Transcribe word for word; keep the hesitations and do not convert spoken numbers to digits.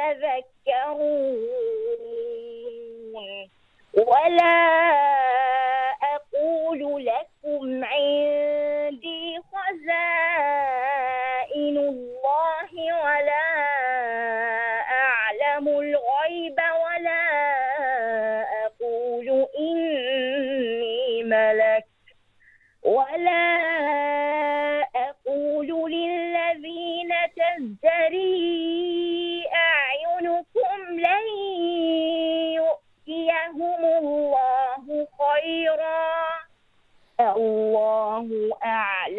تذكرون. ولا أقول لكم عندي خزائن الله ولا أعلم الغيب ولا أقول إني ملك ولا